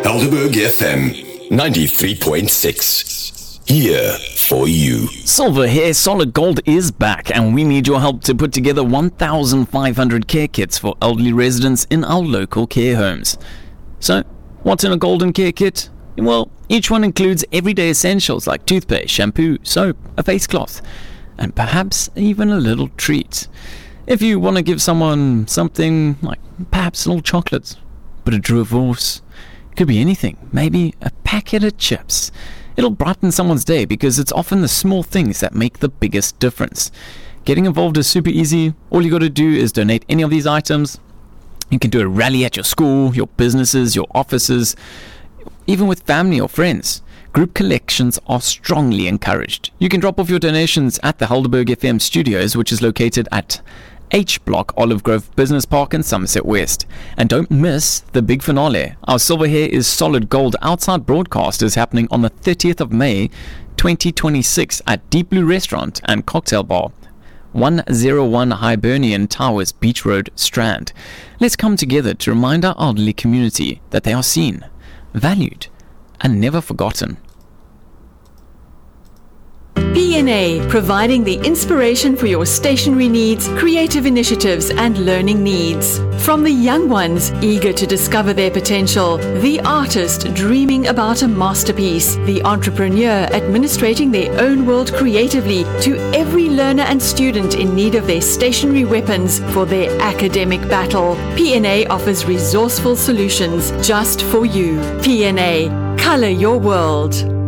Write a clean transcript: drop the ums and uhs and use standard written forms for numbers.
Helderberg FM 93.6. Here for you. Silver Hair Solid Gold is back, and we need your help to put together 1,500 care kits for elderly residents in our local care homes. So, what's in a golden care kit? Well, each one includes everyday essentials like toothpaste, shampoo, soap, a face cloth, and perhaps even a little treat. If you want to give someone something like perhaps little chocolates, but a divorce, could be anything, maybe a packet of chips. It'll brighten someone's day because it's often the small things that make the biggest difference. Getting involved is super easy. All you got to do is donate any of these items. You can do a rally at your school, your businesses, your offices, even with family or friends. Group collections are strongly encouraged. You can drop off your donations at the Helderberg FM studios, which is located at H Block, Olive Grove Business Park in Somerset West. And don't miss the big finale. Our Silver Hair is Solid Gold outside broadcast is happening on the 30th of May 2026 at Deep Blue Restaurant and Cocktail Bar, 101 Hibernian Towers, Beach Road, Strand. Let's come together to remind our elderly community that they are seen, valued, and never forgotten. PNA, providing the inspiration for your stationery needs, creative initiatives, and learning needs. From the young ones eager to discover their potential, the artist dreaming about a masterpiece, the entrepreneur administrating their own world creatively, to every learner and student in need of their stationery weapons for their academic battle. PNA offers resourceful solutions just for you. PNA, color your world.